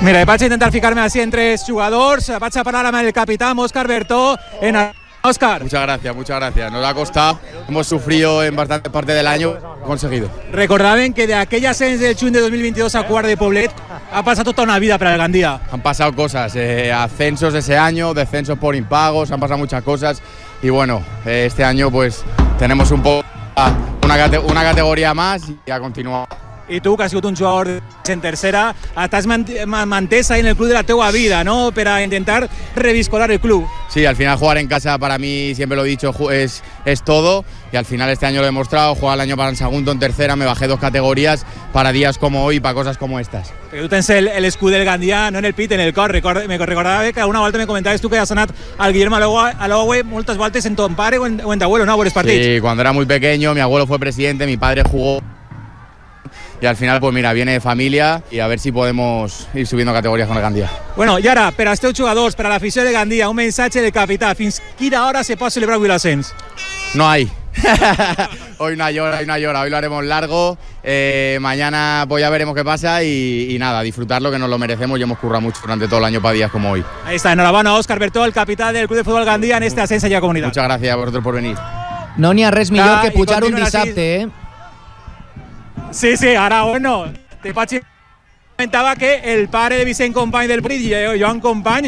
Mira, vaig a intentar ficar-me així en 3 jugadors. Vaig a parlar amb el capitán Óscar Bertó. Óscar. Muchas gracias. Nos ha costado, hemos sufrido en bastante parte del año, conseguido. Recordaven que de aquell ascens del juny de 2022 a quart de Poblet ha passat tota una vida para el Gandía. Han pasado cosas, ascensos ese año, descensos por impagos, han pasado muchas cosas y bueno, este año pues tenemos un poco una categoría más y a continuar. I tu, que has sigut un jugador en tercera, t'has mantès ahí en el club de la teua vida, ¿no? Para intentar reviscolar el club. Sí, al final jugar en casa para mí, siempre lo he dicho, es todo y al final este año lo he demostrado. Jugar el año para en segundo, en tercera, me bajé 2 categorías para días como hoy, para cosas como estas. Perquè tu tens el escut del Gandia, no en el pit, en el cor. Me recordava que una volta me comentaves tu que has anat al Guillermo Alogüe moltes voltes en ton pare o en tu abuelo, ¿no? A veure els partits. Sí, cuando era muy pequeño, mi abuelo fue presidente, mi padre jugó. Y al final, pues mira, viene de familia y a ver si podemos ir subiendo categorías con el Gandia. Bueno, i ara, per als teus jugadors, per a l'afició de Gandia, un missatge del capità. Fins quina hora se pot celebrar avui l'ascens? No hay. Hoy no hay hora, hoy lo haremos largo. Mañana pues ya veremos qué pasa y nada, disfrutarlo, que nos lo merecemos y hemos currado mucho durante todo el año para días como hoy. Ahí está, enhorabona, Óscar Bertó, el capità del Club de Futbol Gandia en este ascens a Lliga Comunitat. Muchas gracias a vosotros por venir. No n'hi ha res millor que pujar un dissabte, eh? Sí, ara, bueno, te vaig comentava que el pare de Vicent Company del Brit, Joan Company,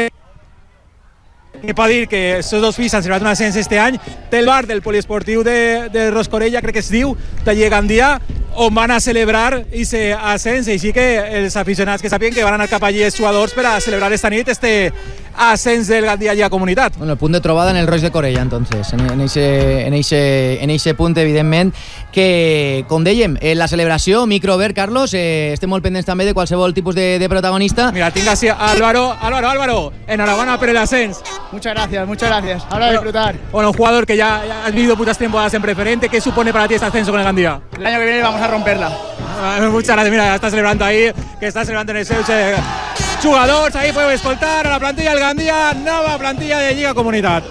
pot dir que els seus 2 fills han celebrat un ascens este any. Té el bar del poliesportiu de Roscorella, crec que es diu, Taller Gandia, on van a celebrar aquest ascens, així que els aficionats que sàpiguen que van anar cap allí els jugadors per a celebrar esta nit este ascens del Gandia a Comunitat. Bueno, el punt de trobada en el Roig de Corella, entonces, en eixe punt, evidentment, que, com dèiem, la celebració, microver, Carlos, estem molt pendents també de qualsevol tipus de protagonista. Mira, tinc així Álvaro, enhorabona per el ascens. Muchas gracias. Ahora a disfrutar. Bueno, un jugador que ya has vivido muchas temporadas en preferente. ¿Qué supone para ti este ascenso con el Gandia? El año que viene vamos a romperla. Muchas gracias. Mira, está celebrando ahí, que está celebrando en el seu jugadors. Ahí podeu escoltar a la plantilla del Gandia, nova plantilla de Lliga Comunitat.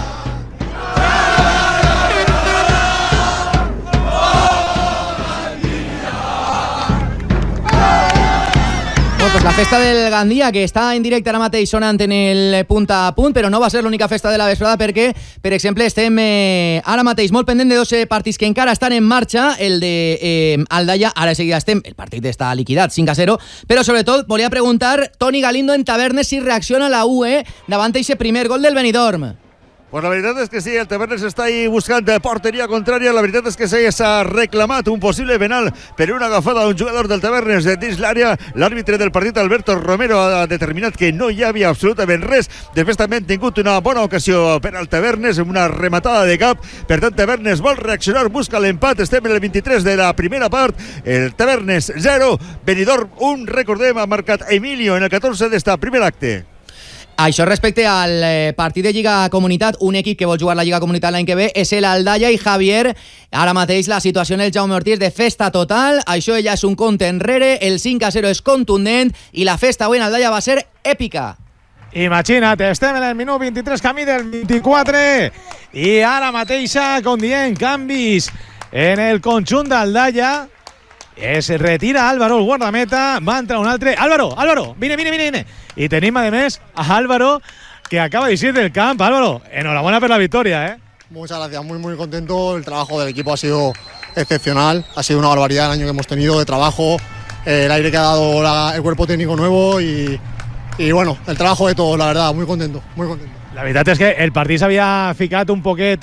Bueno, pues la festa del Gandia, que està en directe ara mateix sonant en el punt a punt, però no va ser l'única festa de la vesprada perquè, per exemple, estem ara mateix molt pendent de 2 partits que encara estan en marxa, el de Aldaia, ara de seguida estem, el partit està liquidat 5-0, però sobretot volia preguntar Toni Galindo en Tavernes si reacciona la UE davant d'aquest primer gol del Benidorm. Pues la veritat és que sí, el Tavernes està ahí buscant porteria contrària. La veritat és que s'ha reclamat un possible penal per una agafada d'un jugador del Tavernes dins l'àrea. L'àrbitre del partit, Alberto Romero, ha determinat que no hi havia absolutament res. Després també han tingut una bona ocasió per al Tavernes, una rematada de cap. Per tant, Tavernes vol reaccionar, busca l'empat. Estem en el 23 de la primera part. El Tavernes 0, Benidorm 1. Recordem, ha marcat Emilio en el 14 d'esta primer acte. Això respecte al partit de Lliga Comunitat, un equip que vol jugar la Lliga Comunitat l'any que ve és l'Aldaia i Javier. Ara mateix la situació en el Jaume Ortiz de festa total, això ja és un compte enrere, el 5-0 és contundent i la festa avui en Aldaia va ser èpica. Imagina't, estem en el minut 23, camí del 24 i ara mateixa, com diem, canvis en el conjunt d'Aldaia. Es retira Álvaro, el guardameta, va a entrar un altre. Álvaro, viene. Y tenemos además a Álvaro, que acaba de ir del campo. Álvaro, enhorabuena por la victoria, ¿eh? Muchas gracias, muy contento. El trabajo del equipo ha sido excepcional, ha sido una barbaridad el año que hemos tenido de trabajo, el aire que ha dado el cuerpo técnico nuevo y bueno, el trabajo de todos, la verdad, muy contento. La veritat és que el partit s'havia ficat un poquet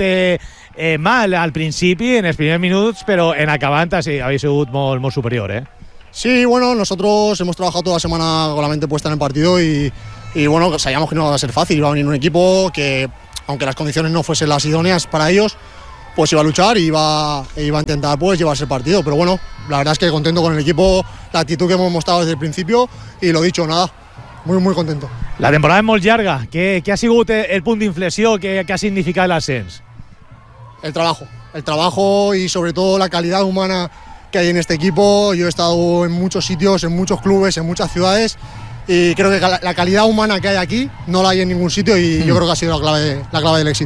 mal al principi, en els primers minuts, però en acabant sí, havia sigut molt superior, ¿eh? Sí, bueno, nosotros hemos trabajado toda la semana con la mente puesta en el partido y bueno, sabíamos que no iba a ser fácil, iba a venir un equipo que, aunque las condiciones no fuesen las idóneas para ellos, pues iba a luchar y iba a intentar pues llevarse el partido, pero bueno, la verdad es que contento con el equipo, la actitud que hemos mostrado desde el principio y lo dicho, nada, muy contento. La temporada és molt llarga. Què ha sigut el punt d'inflexió que ha significat l'ascens? El trabajo y sobre todo la calidad humana que hay en este equipo. Yo he estado en muchos sitios, en muchos clubes, en muchas ciudades y creo que la calidad humana que hay aquí no la hay en ningún sitio y yo creo que ha sido la clave del éxito.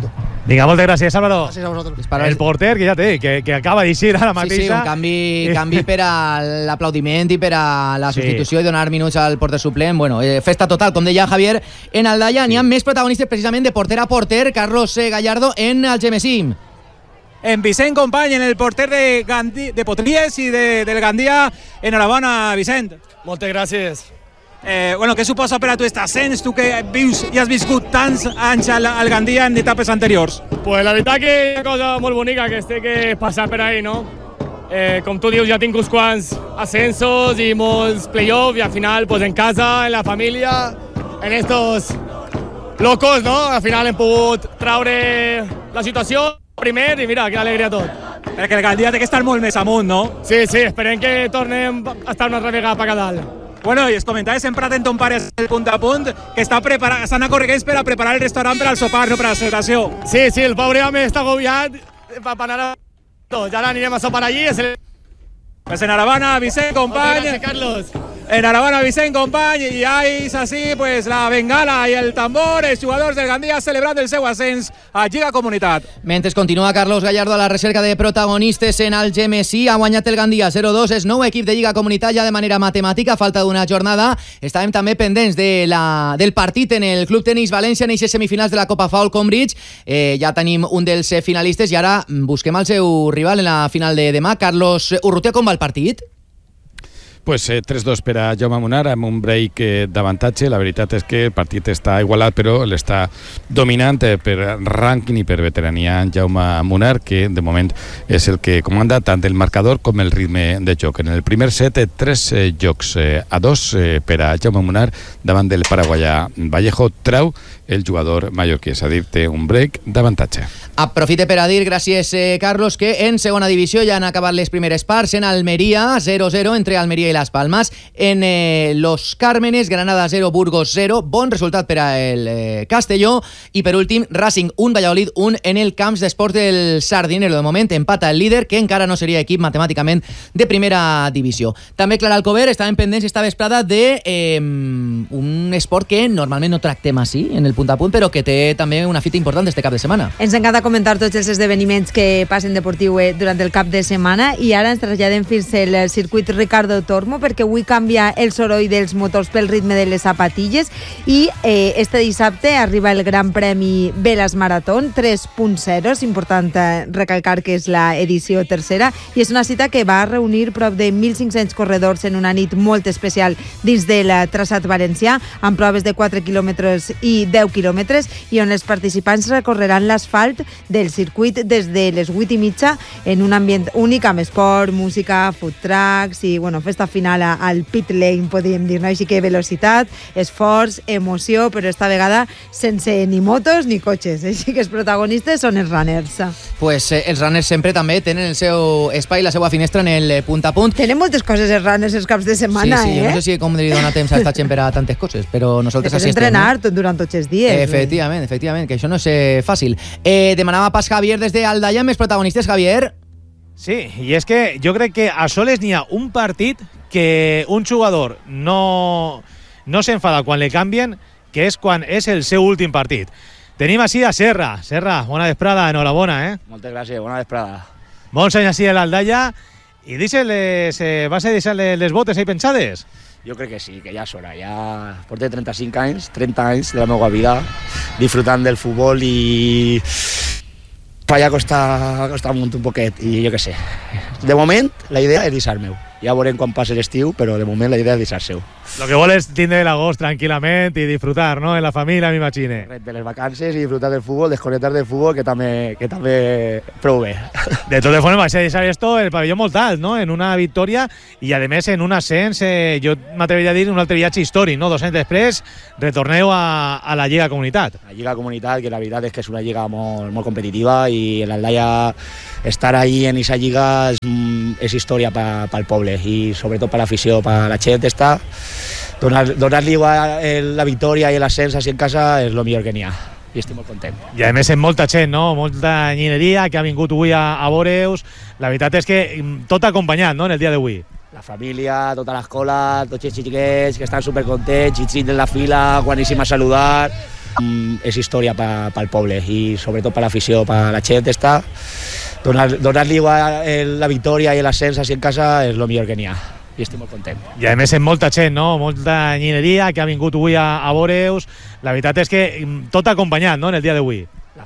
Vinga, moltes gràcies, Álvaro. Gràcies a vosaltres. El porter, que ja té, que acaba d'eixir ara mateix. Sí, un canvi per a l'aplaudiment i per a la substitució i donar minuts al porter suplent. Bueno, festa total, com deia Javier, en Aldaya. N'hi ha més protagonistes precisament de porter a porter. Carlos Gallardo en el Gemesim. En Vicent Company, en el porter de Potries i del Gandia. Enhorabona, Vicent. Moltes gràcies. Bueno, què suposa per a tu aquest ascens, tu que vius i has viscut tants anys al Gandia en etapes anteriors? Pues la veritat que és una cosa molt bonica que té que passar per ahí, no? Com tu dius, ja tinc uns quants ascensos i molts play-offs i al final, pues en casa, en la família, en estos locos, no? Al final hem pogut traure la situació primer i mira, que alegria tot. Perquè el Gandia té que estar molt més amunt, no? Sí, esperem que tornem a estar una altra vegada per a dalt. Bueno, i es comentaves en Prat en ton pare el punt a punt que estan a correguents per a preparar el restaurant per al sopar, no per a la celebració. Sí, el pobre home està agobiat per anar a... Ja anirem a sopar allí. Pues enhorabona, Vicent Company. Gracias, Carlos. Enhorabona, Vicent Company. I és així, pues, la bengala i el tambor, els jugadors del Gandia celebrant el seu ascens a Lliga Comunitat. Mentre continua Carlos Gallardo a la recerca de protagonistes en el GMC, ha guanyat el Gandia 0-2, és nou equip de Lliga Comunitat ja de manera matemàtica, falta d'una jornada. Estàvem també pendents del partit en el Club Tenis València en aquestes semifinals de la Copa Falcon Bridge. Ja tenim un dels finalistes i ara busquem el seu rival en la final de demà. Carlos Urrutia, com va el partit? Pues 3-2 per a Jaume Munar amb un break d'avantatge. La veritat és que el partit està igualat, però l'està dominant per rànquing i per veterania Jaume Munar, que de moment és el que comanda tant el marcador com el ritme de joc. En el primer set, 3 jocs a 2 per a Jaume Munar davant del paraguaià Vallejo Trau, el jugador mallorquí. És a dir, té un break d'avantatge. Aprofite per a dir, gràcies Carlos, que en segona divisió ja han acabat les primeres parts. En Almeria, 0-0 entre Almeria i Las Palmas. En Los Cármenes, Granada 0, Burgos 0. Bon resultat per a el Castelló. I per últim, Racing 1, Valladolid 1 en el Camps d'Esports del Sardinero. De moment empata el líder, que encara no seria equip matemàticament de primera divisió. També Clara Alcover estava en pendents esta vesprada de un esport que normalment no tractem així en el punt a punt, però que té també una fita important este cap de setmana. Ens encanta comentar tots els esdeveniments que passen deportiu durant el cap de setmana i ara ens traslladem fins al circuit Ricardo Tormo perquè avui canvia el soroll dels motors pel ritme de les zapatilles i este dissabte arriba el Gran Premi Velas Maratón 3.0, és important recalcar que és l'edició tercera i és una cita que va reunir prop de 1.500 corredors en una nit molt especial dins del traçat valencià amb proves de 4 quilòmetres i 10 quilòmetres i on els participants recorreran l'asfalt del circuit des de les 8:30 en un ambient únic amb esport, música, food trucks i festa final al pit lane, podríem dir, no? Així que velocitat, esforç, emoció, però esta vegada sense ni motos ni cotxes, així que els protagonistes són els runners. Pues els runners sempre també tenen el seu espai, la seva finestra en el punt a punt. Tenen moltes coses els runners els caps de setmana, sí, jo no sé si com li dona temps a estar gent per a tantes coses, però nosaltres així estem. Entrenar durant tots els dies. Efectivament, que això no és fàcil. Demanava pas Javier des d'Aldaya, més protagonistes, Javier. Sí, i és que jo crec que a soles n'hi ha un partit que un jugador no s'enfada quan le canvien, que és quan és el seu últim partit. Tenim així a Serra. Serra, bona vesprada, enhorabona, Moltes gràcies, bona vesprada. Molts anys així a l'Aldaya. I vas a deixar les botes ahí pensades? Jo crec que sí, que ja és hora. Ja porto 35 anys, 30 anys de la meva vida disfrutant del futbol i ja costa un poquet i jo què sé. De moment la idea és deixar-me-ho. Ja veurem quan passi l'estiu, però de moment la idea és deixar-se-ho. Lo que vol és tindre l'agost tranquil·lament i disfrutar, ¿no? En la família, m'imagine. De les vacances i disfrutar del futbol, desconnectar del futbol, que també prou bé. De totes formes, vais a deixar esto el pavelló molt alt, ¿no? En una victòria i, a més, en un ascens, jo m'atreviria a dir, un altre viatge històric, ¿no? 2 anys després, retorneu a la Lliga Comunitat. La Lliga Comunitat, que la veritat és que és una lliga molt competitiva i l'Aldaya estar ahí en esa lliga és història pel poble i sobretot per l'afició, per la gent està. Donar-li la victòria i l'ascens així en casa és el millor que n'hi ha i estic molt content. I a més amb molta gent, no? Molta nyineria que ha vingut avui a veureus. La veritat és que tot acompanyat, no? En el dia d'avui. La família, tota l'escola, tots els xiquets que estan supercontents, xiquets en la fila, guaníssim a saludar. és història pel poble i sobretot per l'afició, per la gent està. Donar-li la victòria i l'ascens així en casa és el millor que n'hi ha. I estic molt content. I a més amb molta gent, no? Molta nyineria que ha vingut avui a veure'us. La veritat és que tot acompanyat, no?, en el dia d'avui.